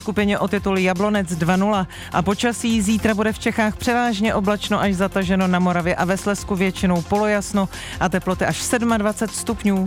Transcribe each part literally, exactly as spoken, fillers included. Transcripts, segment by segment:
skupině o titul Jablonec dva nula a počasí zítra bude v Čechách převážně oblačno až zataženo, na Moravě a ve Slezsku většinou polojasno a teploty až dvacet sedm stupňů.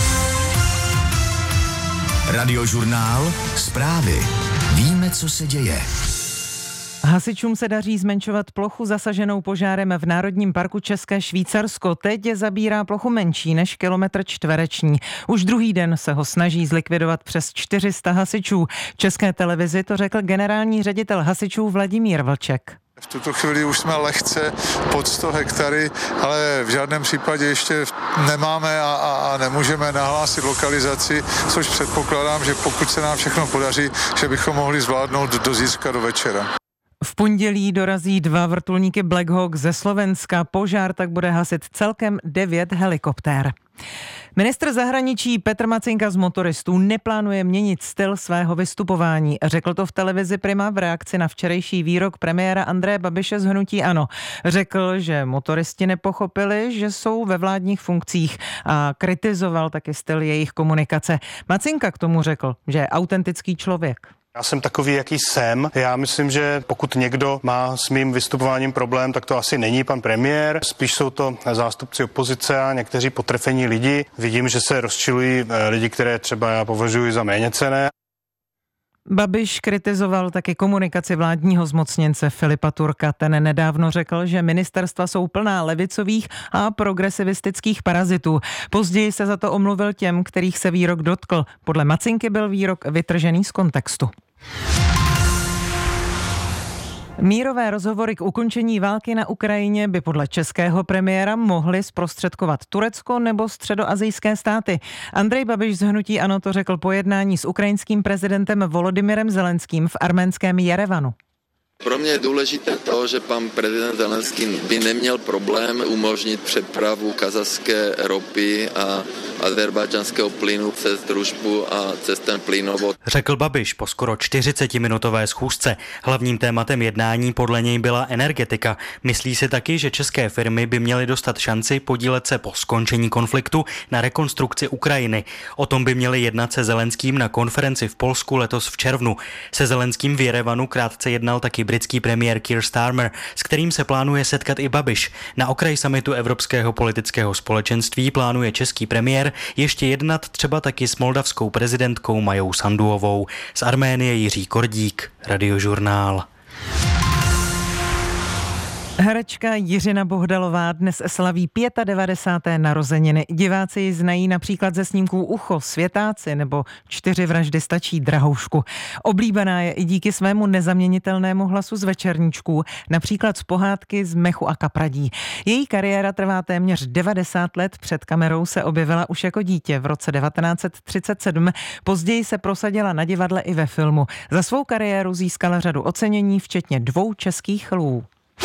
Radiožurnál, zprávy. Víme, co se děje. Hasičům se daří zmenšovat plochu zasaženou požárem v Národním parku České Švýcarsko. Teď zabírá plochu menší než kilometr čtvereční. Už druhý den se ho snaží zlikvidovat přes čtyři sta hasičů. České televizi to řekl generální ředitel hasičů Vladimír Vlček. V tuto chvíli už jsme lehce pod sto hektary, ale v žádném případě ještě nemáme a, a, a nemůžeme nahlásit lokalizaci, což předpokládám, že pokud se nám všechno podaří, že bychom mohli zvládnout do zítřka do večera. V pondělí dorazí dva vrtulníky Black Hawk ze Slovenska. Požár tak bude hasit celkem devět helikoptér. Ministr zahraničí Petr Macinka z Motoristů neplánuje měnit styl svého vystupování. Řekl to v televizi Prima v reakci na včerejší výrok premiéra Andreje Babiše z hnutí ANO. Řekl, že motoristi nepochopili, že jsou ve vládních funkcích a kritizoval taky styl jejich komunikace. Macinka k tomu řekl, že je autentický člověk. Já jsem takový, jaký jsem. Já myslím, že pokud někdo má s mým vystupováním problém, tak to asi není pan premiér. Spíš jsou to zástupci opozice a někteří potrefení lidi. Vidím, že se rozčilují lidi, které třeba já považuji za méněcenné. Babiš kritizoval taky komunikaci vládního zmocněnce Filipa Turka. Ten nedávno řekl, že ministerstva jsou plná levicových a progresivistických parazitů. Později se za to omluvil těm, kterých se výrok dotkl. Podle Macinky byl výrok vytržený z kontextu. Mírové rozhovory k ukončení války na Ukrajině by podle českého premiéra mohly zprostředkovat Turecko nebo středoasijské státy. Andrej Babiš z hnutí ANO to řekl po jednání s ukrajinským prezidentem Volodymyrem Zelenským v arménském Jerevanu. Pro mě je důležité to, že pan prezident Zelenský by neměl problém umožnit přepravu kazašské ropy a azerbajdžanského plynu přes družbu a přes ten plynovod. Řekl Babiš po skoro čtyřicetiminutové schůzce. Hlavním tématem jednání podle něj byla energetika. Myslí si taky, že české firmy by měly dostat šanci podílet se po skončení konfliktu na rekonstrukci Ukrajiny. O tom by měli jednat se Zelenským na konferenci v Polsku letos v červnu. Se Zelenským v Jerevanu krátce jednal taky britský premiér Keir Starmer, s kterým se plánuje setkat i Babiš. Na okraj summitu Evropského politického společenství plánuje český premiér ještě jednat třeba taky s moldavskou prezidentkou Majou Sanduovou. Z Arménie Jiří Kordík, Radiožurnál. Herečka Jiřina Bohdalová dnes slaví devadesáté páté narozeniny. Diváci ji znají například ze snímků Ucho, Světáci nebo Čtyři vraždy stačí, Drahoušku. Oblíbená je i díky svému nezaměnitelnému hlasu z večerníčků, například z pohádky Z mechu a kapradí. Její kariéra trvá téměř devadesát let, před kamerou se objevila už jako dítě v roce devatenáct set třicet sedm, později se prosadila na divadle i ve filmu. Za svou kariéru získala řadu ocenění, včetně dvou českých lvů.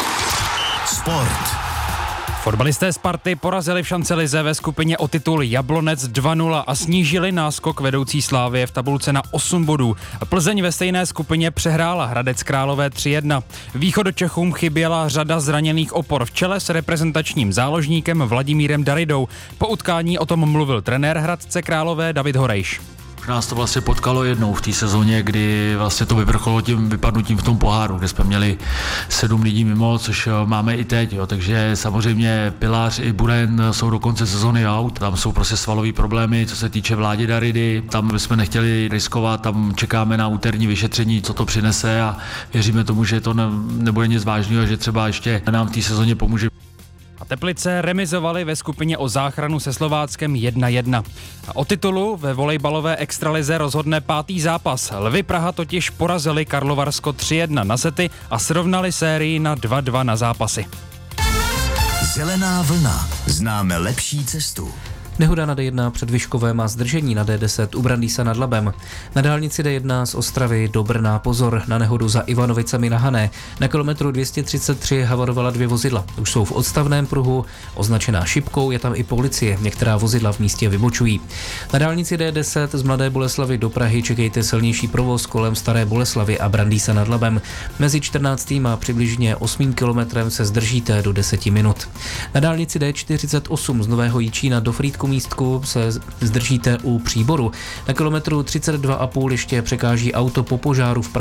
Sport. Fotbalisté Sparty porazili v šancelize ve skupině o titul Jablonec dva nula a snížili náskok vedoucí Slavie v tabulce na osm bodů. Plzeň ve stejné skupině přehrála Hradec Králové tři jedna. Východočechům chyběla řada zraněných opor v čele s reprezentačním záložníkem Vladimírem Daridou. Po utkání o tom mluvil trenér Hradce Králové David Horejš. Nás to vlastně potkalo jednou v té sezóně, kdy vlastně to vyvrcholilo tím vypadnutím v tom poháru, kde jsme měli sedm lidí mimo, což máme i teď, jo. Takže samozřejmě Pilář i Buren jsou do konce sezóny out, tam jsou prostě svalové problémy, co se týče Vládi Daridy, tam bychom nechtěli riskovat, tam čekáme na úterní vyšetření, co to přinese a věříme tomu, že to ne, nebude nic vážného, že třeba ještě nám v té sezóně pomůže. A Teplice remizovali ve skupině o záchranu se Slováckem jedna jedna. A o titulu ve volejbalové extralize rozhodne pátý zápas. Lvy Praha totiž porazili Karlovarsko tři jedna na sety a srovnali sérii na dva dva na zápasy. Zelená vlna. Známe lepší cestu. Nehoda na D jedna před Vyškovem a zdržení na D deset u Brandýsa nad Labem. Na dálnici D jedna z Ostravy do Brna pozor na nehodu za Ivanovicemi na Hané. Na kilometru dvě stě třicet tři havarovala dvě vozidla. Už jsou v odstavném pruhu, označená šipkou, je tam i policie. Některá vozidla v místě vybočují. Na dálnici D deset z Mladé Boleslavi do Prahy čekejte silnější provoz kolem Staré Boleslavy a Brandýsa nad Labem. Mezi čtrnáctým a přibližně osmým kilometrem se zdržíte do deseti minut. Na dálnici D čtyřicet osm z Nového Jičína do Frýdku Frýdku Místku se zdržíte u Příboru. Na kilometru třicet dva a půl ještě překáží auto po požáru v